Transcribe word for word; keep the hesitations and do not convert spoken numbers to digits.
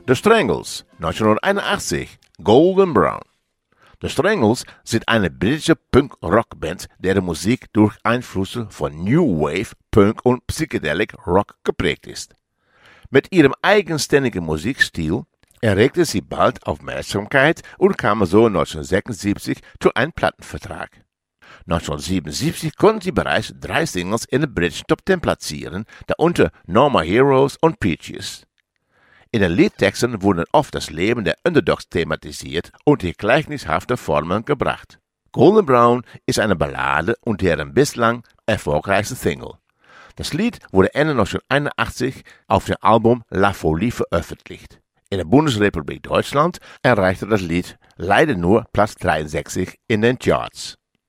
The Strangles, neunzehnhunderteinundachtzig, Golden Brown. The Strangles sind eine britische Punk-Rock-Band, deren Musik durch Einflüsse von New Wave, Punk und Psychedelic Rock geprägt ist. Mit ihrem eigenständigen Musikstil erregte sie bald Aufmerksamkeit und kam so neunzehnhundertsechsundsiebzig zu einem Plattenvertrag. neunzehnhundertsiebenundsiebzig konnten sie bereits drei Singles in den britischen Top Ten platzieren, darunter No More Heroes und Peaches. In den Liedtexten wurden oft das Leben der Underdogs thematisiert und die gleichnishafte Formen gebracht. Golden Brown ist eine Ballade und deren bislang erfolgreichste Single. Das Lied wurde Ende neunzehnhunderteinundachtzig auf dem Album La Folie veröffentlicht. In der Bundesrepublik Deutschland erreichte das Lied leider nur Platz dreiundsechzig in den Charts.